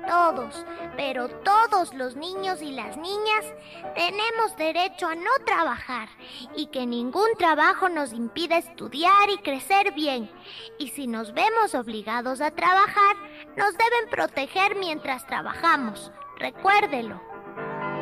todos, pero todos los niños y las niñas tenemos derecho a no trabajar y que ningún trabajo nos impida estudiar y crecer bien. Y si nos vemos obligados a trabajar, nos deben proteger mientras trabajamos. Recuérdelo.